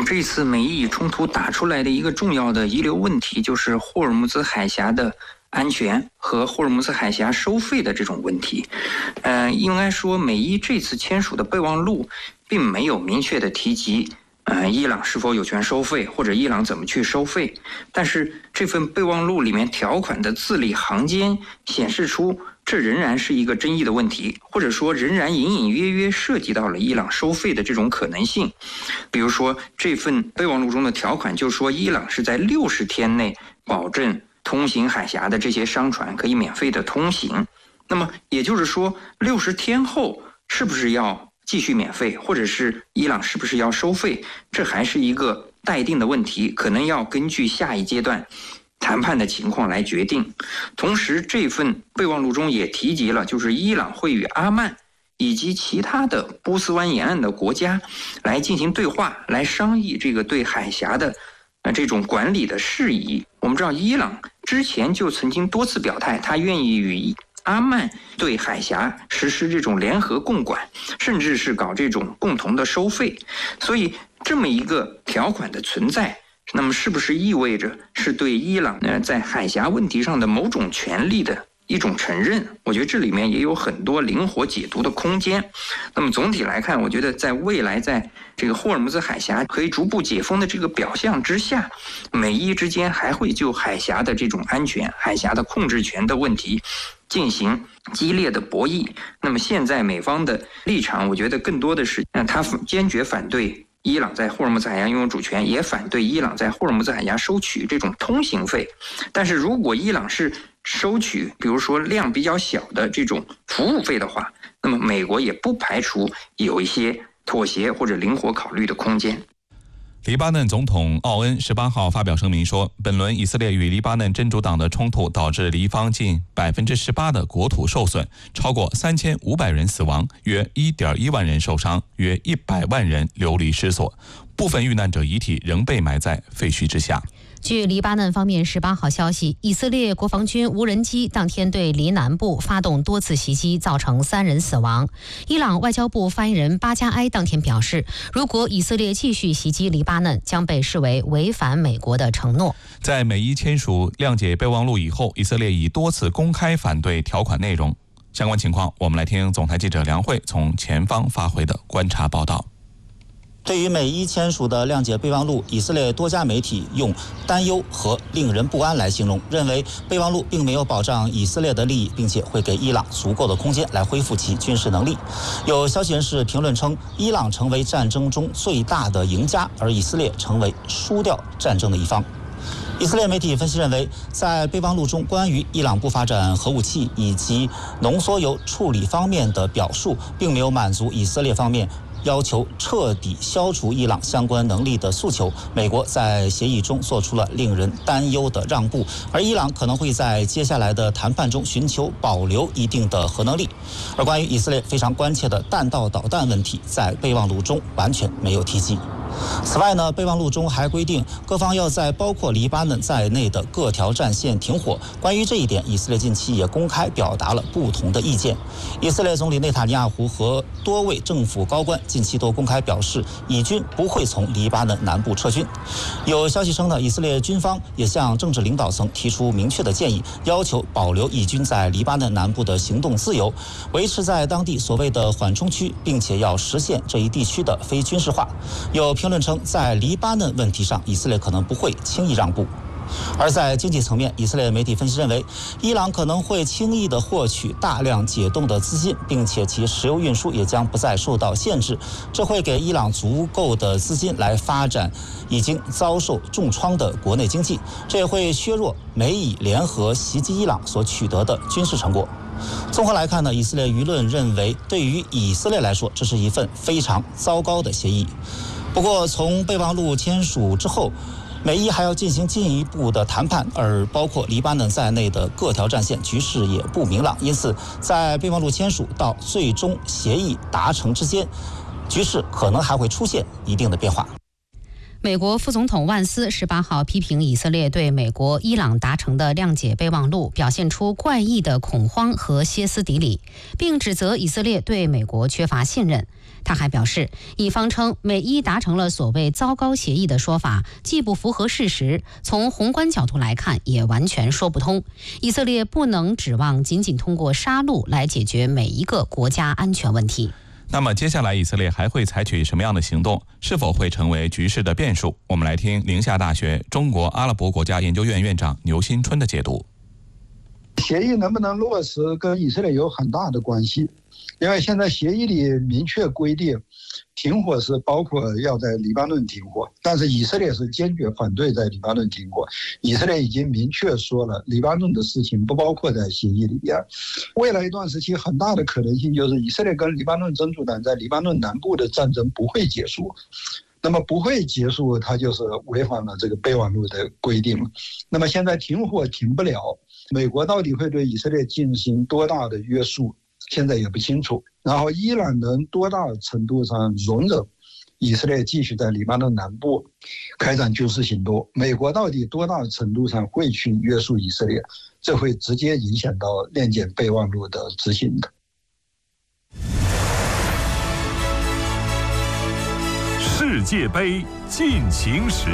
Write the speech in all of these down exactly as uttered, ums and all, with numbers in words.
这次美伊冲突打出来的一个重要的遗留问题，就是霍尔木兹海峡的安全和霍尔木兹海峡收费的这种问题。呃，应该说美伊这次签署的备忘录并没有明确的提及呃，伊朗是否有权收费，或者伊朗怎么去收费。但是这份备忘录里面条款的字里行间显示出，这仍然是一个争议的问题，或者说仍然隐隐约约涉及到了伊朗收费的这种可能性。比如说，这份备忘录中的条款就说，伊朗是在六十天内保证通行海峡的这些商船可以免费的通行。那么也就是说，六十天后是不是要继续免费，或者是伊朗是不是要收费，这还是一个待定的问题，可能要根据下一阶段谈判的情况来决定。同时，这份备忘录中也提及了，就是伊朗会与阿曼以及其他的波斯湾沿岸的国家来进行对话，来商议这个对海峡的呃这种管理的事宜。我们知道，伊朗之前就曾经多次表态，他愿意与阿曼对海峡实施这种联合共管，甚至是搞这种共同的收费。所以这么一个条款的存在，那么是不是意味着是对伊朗呢在海峡问题上的某种权利的一种承认？我觉得这里面也有很多灵活解读的空间。那么总体来看，我觉得在未来在这个霍尔木兹海峡可以逐步解封的这个表象之下，美伊之间还会就海峡的这种安全、海峡的控制权的问题进行激烈的博弈。那么现在美方的立场，我觉得更多的是，他坚决反对伊朗在霍尔木兹海峡拥有主权，也反对伊朗在霍尔木兹海峡收取这种通行费。但是如果伊朗是收取比如说量比较小的这种服务费的话，那么美国也不排除有一些妥协或者灵活考虑的空间。 黎巴嫩总统奥恩十八号发表声明说，本轮以色列与黎巴嫩真主党的冲突导致黎方近百分之十八的国土受损，超过三千五百人死亡，约一点一万人受伤，约一百万人流离失所，部分遇难者遗体仍被埋在废墟之下。 据黎巴嫩方面十八号消息，以色列国防军无人机当天对黎南部发动多次袭击，造成三人死亡。伊朗外交部发言人巴加埃当天表示，如果以色列继续袭击黎巴嫩，将被视为违反美国的承诺。 在美伊签署谅解备忘录以后，以色列已多次公开反对条款内容。相关情况，我们来听总台记者梁慧从前方发回的观察报道。 对于美伊签署的谅解备忘录，以色列多家媒体用担忧和令人不安来形容，认为备忘录并没有保障以色列的利益，并且会给伊朗足够的空间来恢复其军事能力。有消息人士评论称，伊朗成为战争中最大的赢家，而以色列成为输掉战争的一方。以色列媒体分析认为，在备忘录中关于伊朗不发展核武器以及浓缩铀处理方面的表述，并没有满足以色列方面要求彻底消除伊朗相关能力的诉求。美国在协议中做出了令人担忧的让步，而伊朗可能会在接下来的谈判中寻求保留一定的核能力。而关于以色列非常关切的弹道导弹问题，在备忘录中完全没有提及。此外呢，备忘录中还规定各方要在包括黎巴嫩在内的各条战线停火。关于这一点，以色列近期也公开表达了不同的意见。以色列总理内塔尼亚胡和多位政府高官近期都公开表示，以军不会从黎巴嫩南部撤军。有消息称呢，以色列军方也向政治领导层提出明确的建议，要求保留以军在黎巴嫩南部的行动自由，维持在当地所谓的缓冲区，并且要实现这一地区的非军事化。有评论称，在黎巴嫩问题上，以色列可能不会轻易让步。而在经济层面，以色列媒体分析认为，伊朗可能会轻易地获取大量解冻的资金，并且其石油运输也将不再受到限制，这会给伊朗足够的资金来发展已经遭受重创的国内经济，这也会削弱美以联合袭击伊朗所取得的军事成果。综合来看呢，以色列舆论认为，对于以色列来说，这是一份非常糟糕的协议。不过，从备忘录签署之后，美伊还要进行进一步的谈判，而包括黎巴嫩在内的各条战线局势也不明朗，因此在备忘录签署到最终协议达成之间，局势可能还会出现一定的变化。 美国副总统万斯十八号批评以色列对美国、伊朗达成的谅解备忘录表现出怪异的恐慌和歇斯底里，并指责以色列对美国缺乏信任。 他还表示，以方称美伊达成了所谓糟糕协议的说法既不符合事实，从宏观角度来看也完全说不通。以色列不能指望仅仅通过杀戮来解决每一个国家安全问题。 那么接下来以色列还会采取什么样的行动？是否会成为局势的变数？我们来听宁夏大学中国阿拉伯国家研究院院长牛新春的解读。 协议能不能落实跟以色列有很大的关系，因为现在协议里明确规定停火是包括要在黎巴嫩停火，但是以色列是坚决反对在黎巴嫩停火。以色列已经明确说了，黎巴嫩的事情不包括在协议里边。未来一段时期很大的可能性就是以色列跟黎巴嫩真主党在黎巴嫩南部的战争不会结束，那么不会结束，它就是违反了这个备忘录的规定。那么现在停火停不了，美国到底会对以色列进行多大的约束，现在也不清楚。然后伊朗能多大程度上容忍以色列继续在黎巴嫩南部开展军事行动，美国到底多大程度上会去约束以色列，这会直接影响到链检备忘录的执行的。 世界杯进行时，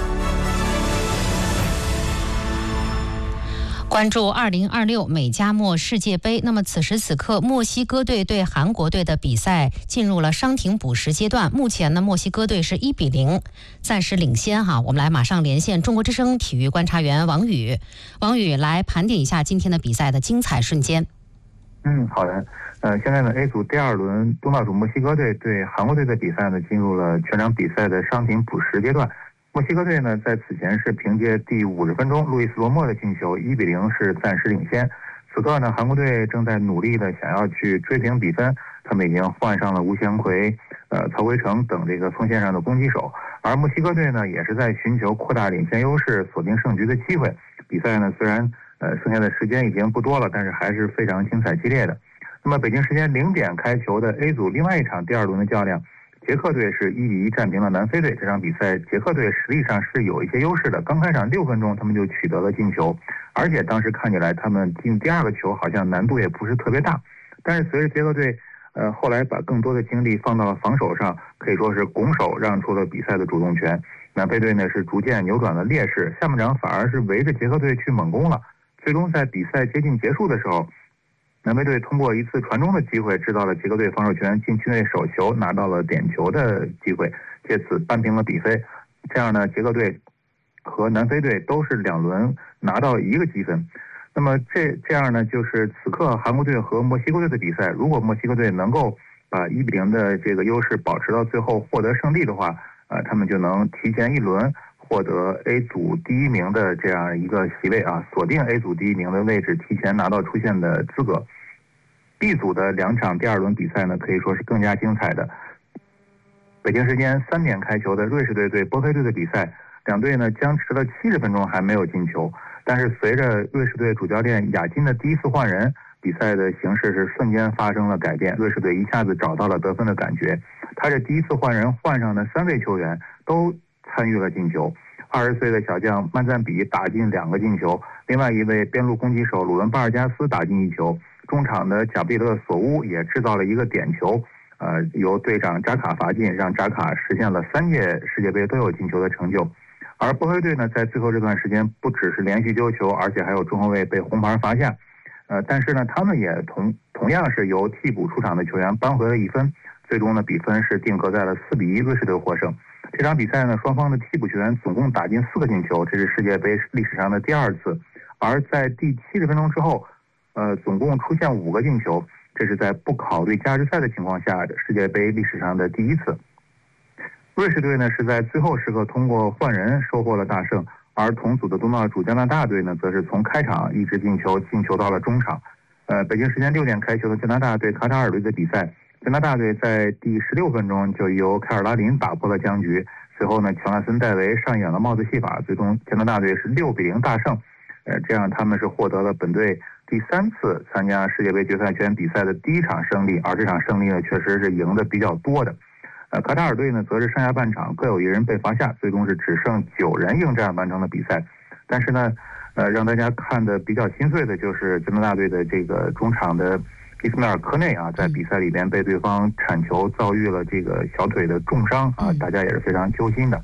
关注二零二六美加墨世界杯。那么此时此刻，墨西哥队对韩国队的比赛进入了伤停补时阶段。目前呢，墨西哥队是一比零暂时领先哈。我们来马上连线中国之声体育观察员王宇，王宇来盘点一下今天的比赛的精彩瞬间。 嗯，好的。呃，现在呢 ，A 组第二轮东道主墨西哥队对韩国队的比赛呢，进入了全场比赛的伤停补时阶段。墨西哥队呢，在此前是凭借第五十分钟路易斯罗莫的进球一比零是暂时领先。此刻呢，韩国队正在努力的想要去追平比分，他们已经换上了吴祥奎、呃曹圭成等这个锋线上的攻击手，而墨西哥队呢，也是在寻求扩大领先优势、锁定胜局的机会。比赛呢，虽然呃剩下的时间已经不多了，但是还是非常精彩激烈的。那么北京时间零点开球的 A 组另外一场第二轮的较量，捷克队是一比一战平了南非队。这场比赛捷克队实力上是有一些优势的，刚开场六分钟他们就取得了进球，而且当时看起来他们进第二个球好像难度也不是特别大。但是随着捷克队呃后来把更多的精力放到了防守上，可以说是拱手让出了比赛的主动权。南非队呢是逐渐扭转了劣势，下半场反而是围着捷克队去猛攻了。最终在比赛接近结束的时候，南非队通过一次传中的机会制造了捷克队防守权禁区内手球，拿到了点球的机会，借此扳平了比分。这样呢，捷克队和南非队都是两轮拿到一个积分。那么这这样呢，就是此刻韩国队和墨西哥队的比赛，如果墨西哥队能够把一比零的这个优势保持到最后获得胜利的话，呃，他们就能提前一轮获得 A 组第一名的这样一个席位啊，锁定 A 组第一名的位置，提前拿到出线的资格。B 组的两场第二轮比赛呢，可以说是更加精彩的。北京时间三点开球的瑞士队对波黑队的比赛，两队呢僵持了七十分钟还没有进球，但是随着瑞士队主教练亚金的第一次换人，比赛的形势是瞬间发生了改变，瑞士队一下子找到了得分的感觉。他这第一次换人换上的三位球员都参与了进球，二十岁的小将曼赞比打进两个进球，另外一位边路攻击手鲁伦巴尔加斯打进一球，中场的贾布里勒索乌也制造了一个点球，呃，由队长扎卡罚进，让扎卡实现了三届世界杯都有进球的成就。而波黑队呢，在最后这段时间不只是连续丢球，而且还有中后卫被红牌罚下，呃，但是呢，他们也同同样是由替补出场的球员扳回了一分，最终呢，比分是定格在了四比一，瑞士队获胜。这场比赛呢，双方的替补球员总共打进四个进球，这是世界杯历史上的第二次。而在第七十分钟之后，呃，总共出现五个进球，这是在不考虑加时赛的情况下，世界杯历史上的第一次。瑞士队呢是在最后时刻通过换人收获了大胜，而同组的东道主加拿大队呢，则是从开场一直进球，进球到了中场。呃，北京时间六点开球的加拿大对卡塔尔队的比赛，加拿大队在第十六分钟就由凯尔拉林打破了僵局，随后呢，乔纳森戴维上演了帽子戏法，最终加拿大队是六比零大胜。呃，这样他们是获得了本队第三次参加世界杯决赛圈比赛的第一场胜利，而这场胜利呢，确实是赢的比较多的。呃，卡塔尔队呢，则是上下半场各有一人被罚下，最终是只剩九人应战完成了比赛。但是呢，呃，让大家看的比较心碎的就是加拿大队的这个中场的伊斯迈尔科内啊，在比赛里边被对方铲球遭遇了这个小腿的重伤啊，大家也是非常揪心的。